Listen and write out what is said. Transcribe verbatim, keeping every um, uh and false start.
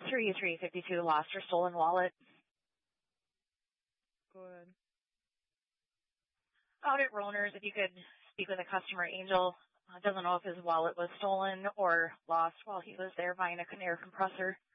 three three fifty-two, lost or stolen wallet. Go ahead. Audit Roners, if you could speak with a customer, Angel, uh, doesn't know if his wallet was stolen or lost while he was there buying a Conair compressor.